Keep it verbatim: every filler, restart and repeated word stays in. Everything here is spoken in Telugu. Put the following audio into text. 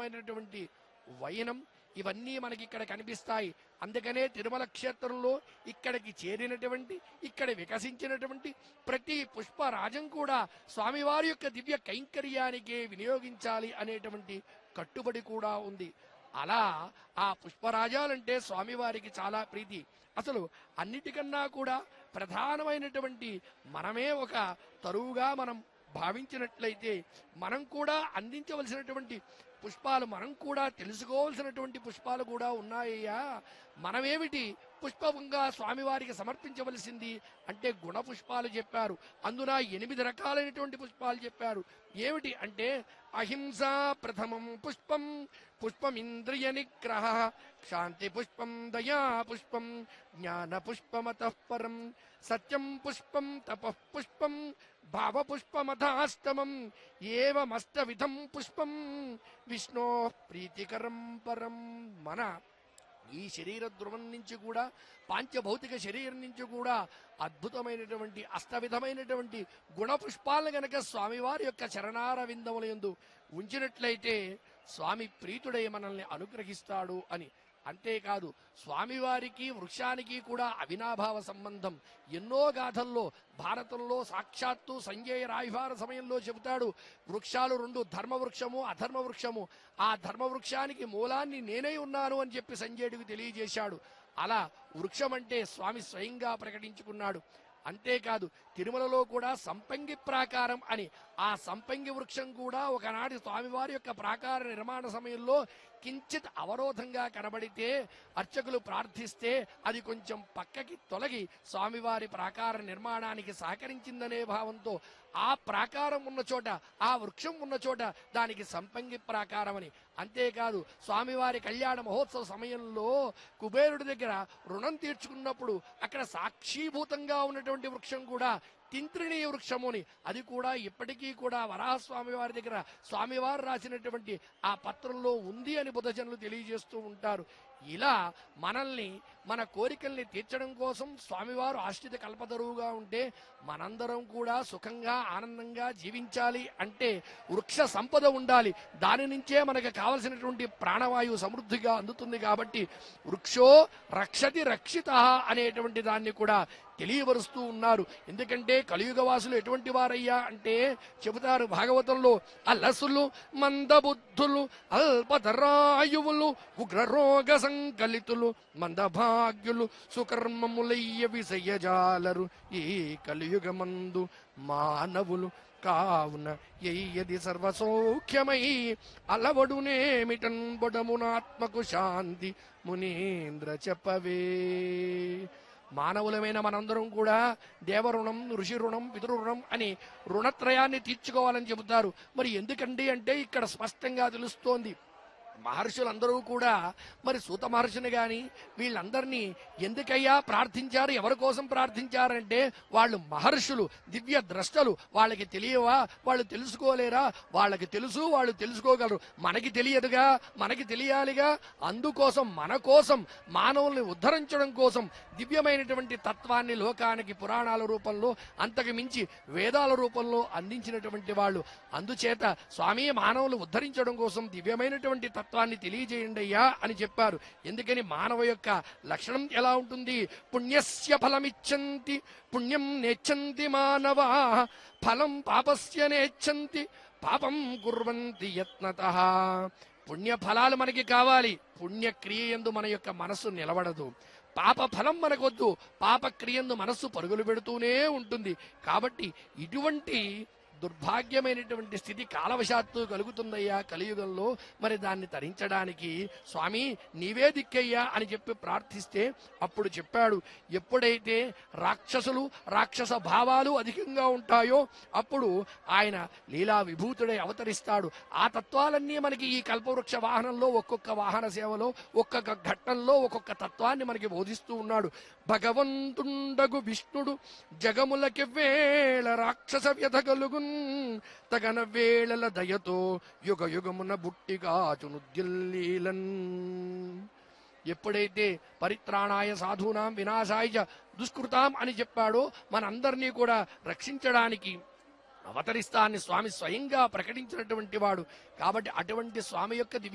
విధమైనటువంటి వైనం ఇవన్నీ మనకి ఇక్కడ కనిపిస్తాయి. అందుకనే తిరుమల క్షేత్రంలో ఇక్కడికి చేరినటువంటి ఇక్కడ వికసించినటువంటి ప్రతి పుష్పరాజం కూడా స్వామివారి యొక్క దివ్య కైంకర్యానికే వినియోగించాలి అనేటువంటి కట్టుబడి కూడా ఉంది. అలా ఆ పుష్పరాజాలంటే స్వామివారికి చాలా ప్రీతి. అసలు అన్నిటికన్నా కూడా ప్రధానమైనటువంటి మనమే ఒక తరువుగా మనం భావించినట్లయితే మనం కూడా అందించవలసినటువంటి పుష్పాలు, మనం కూడా తెలుసుకోవాల్సినటువంటి పుష్పాలు కూడా ఉన్నాయ్యా. మనమేమిటి పుష్పంగా స్వామివారికి సమర్పించవలసింది అంటే గుణ పుష్పాలు చెప్పారు. అందున ఎనిమిది రకాలైనటువంటి పుష్పాలు చెప్పారు. ఏమిటి అంటే అహింసా ప్రథమం పుష్పం, పుష్పమింద్రియ నిగ్రహ, శాంతి పుష్పం, దయా పుష్పం, జ్ఞాన పుష్పమతః పరం, సత్యం పుష్పం, తపః పుష్పం, భావ పుష్పమథాష్టమం, ఏవమష్టవిధం పుష్పం విష్ణో ప్రీతికరం పరం. మన ఈ శరీర ధ్రువం నుంచి కూడా పాంచభౌతిక శరీరం నుంచి కూడా అద్భుతమైనటువంటి అష్టవిధమైనటువంటి గుణ పుష్పాలను గనక స్వామివారి యొక్క చరణార విందముల యందు ఉంచినట్లయితే స్వామి ప్రీతుడై మనల్ని అనుగ్రహిస్తాడు అని. అంతేకాదు స్వామివారికి వృక్షానికి కూడా అవినాభావ సంబంధం. ఎన్నో గాథల్లో భారతంలో సాక్షాత్తు సంజయ రాయభార సమయంలో చెబుతాడు, వృక్షాలు రెండు, ధర్మవృక్షము అధర్మ వృక్షము. ఆ ధర్మవృక్షానికి మూలాన్ని నేనే ఉన్నాను అని చెప్పి సంజయుడికి తెలియజేశాడు. అలా వృక్షం అంటే స్వామి స్వయంగా ప్రకటించుకున్నాడు. అంతేకాదు తిరుమలలో కూడా సంపంగి ప్రాకారం అని, ఆ సంపంగి వృక్షం కూడా ఒకనాటి స్వామివారి యొక్క ప్రాకార నిర్మాణ సమయంలో కించిత్ అవరోధంగా కనబడితే అర్చకులు ప్రార్థిస్తే అది కొంచెం పక్కకి తొలగి స్వామివారి ప్రాకార నిర్మాణానికి సహకరించిందనే భావంతో ఆ ప్రాకారం ఉన్న చోట, ఆ వృక్షం ఉన్న చోట దానికి సంపంగి ప్రాకారం అని. అంతేకాదు స్వామివారి కళ్యాణ మహోత్సవ సమయంలో కుబేరుడి దగ్గర రుణం తీర్చుకున్నప్పుడు అక్కడ సాక్షీభూతంగా ఉన్నటువంటి వృక్షం కూడా తింత్రిణీ వృక్షముని, అది కూడా ఇప్పటికీ కూడా వరాహస్వామి వారి దగ్గర స్వామివారు రాసినటువంటి ఆ పత్రంలో ఉంది అని బుధజనులు తెలియజేస్తూ ఉంటారు. ఇలా మనల్ని మన కోరికల్ని తీర్చడం కోసం స్వామివారు ఆశ్రిత కల్పతరువుగా ఉంటే మనందరం కూడా సుఖంగా ఆనందంగా జీవించాలి అంటే వృక్ష సంపద ఉండాలి. దాని నుంచే మనకు కావలసినటువంటి ప్రాణవాయువు సమృద్ధిగా అందుతుంది. కాబట్టి వృక్షో రక్షతి రక్షిత అనేటువంటి దాన్ని కూడా తెలియవరుస్తూ ఉన్నారు. ఎందుకంటే కలియుగ వాసులు ఎటువంటి వారయ్యా అంటే చెబుతారు భాగవతంలో, అలసులు మందబుద్ధులు అల్పధరాయువులు ఉగ్రరోగ సంకలితులు మందభాగ్యులు సుకర్మములయ్య విషయజాలరు ఈ కలియుగమందు మానవులు కావున ఎయ్యది సర్వసౌఖ్యమై అలవడునేమిటన్ బొడమునాత్మకు శాంతి మునీంద్ర చెప్పవే. మానవులమైన మనందరం కూడా దేవరుణం, ఋషి రుణం, పితృ రుణం అని రుణత్రయాన్ని తీర్చుకోవాలని చెబుతారు. మరి ఎందుకండి అంటే ఇక్కడ స్పష్టంగా తెలుస్తోంది. మహర్షులందరూ కూడా మరి సూత మహర్షిని కానీ వీళ్ళందరినీ ఎందుకయ్యా ప్రార్థించారు, ఎవరి కోసం ప్రార్థించారంటే వాళ్ళు మహర్షులు, దివ్య ద్రష్టలు. వాళ్ళకి తెలియవా, వాళ్ళు తెలుసుకోలేరా? వాళ్ళకి తెలుసు, వాళ్ళు తెలుసుకోగలరు. మనకి తెలియదుగా, మనకి తెలియాలిగా. అందుకోసం మన కోసం మానవుల్ని ఉద్ధరించడం కోసం దివ్యమైనటువంటి తత్వాన్ని లోకానికి పురాణాల రూపంలో, అంతకు మించి వేదాల రూపంలో అందించినటువంటి వాళ్ళు. అందుచేత స్వామి మానవులు ఉద్ధరించడం కోసం దివ్యమైనటువంటి తత్వాన్ని తెలియజేయండి అయ్యా అని చెప్పారు. ఎందుకని మానవ యొక్క లక్షణం ఎలా ఉంటుంది? పుణ్యస్య ఫలమిచ్చంతి పుణ్యం నేచ్చంతి మానవా, ఫలం పాపస్య నేచ్చంతి పాపం కుర్వంతి యత్నతః. పుణ్య ఫలాలు మనకి కావాలి, పుణ్యక్రియ యందు మన యొక్క మనస్సు నిలబడదు. పాప ఫలం మనకొద్దు, పాపక్రియందు మనస్సు పరుగులు పెడుతూనే ఉంటుంది. కాబట్టి ఇటువంటి దుర్భాగ్యమైనటువంటి స్థితి కాలవశాత్తు కలుగుతుందయ్యా కలియుగంలో. మరి దాన్ని తరించడానికి స్వామి నీవే దిక్కయ్యా అని చెప్పి ప్రార్థిస్తే అప్పుడు చెప్పాడు, ఎప్పుడైతే రాక్షసులు రాక్షస భావాలు అధికంగా ఉంటాయో అప్పుడు ఆయన లీలా విభూతుడై అవతరిస్తాడు. ఆ తత్వాలన్నీ మనకి ఈ కల్పవృక్ష వాహనంలో ఒక్కొక్క వాహన సేవలో ఒక్కొక్క ఘట్టంలో ఒక్కొక్క తత్వాన్ని మనకి బోధిస్తూ ఉన్నాడు. భగవంతుండగు విష్ణుడు జగములకి వేళ రాక్షస వ్యధ కలుగున్ తగన వేళల దయతో యుగ యుగమున బుట్టిగాచునుద్యల్లీలన్. ఎప్పుడైతే పరిత్రాణాయ సాధూనాం వినాశాయ దుష్కృతాం అని చెప్పాడో మనందరినీ కూడా రక్షించడానికి అవతరిస్తాన్ని స్వామి స్వయంగా ప్రకటించినటువంటి వాడు. కాబట్టి అటువంటి స్వామి యొక్క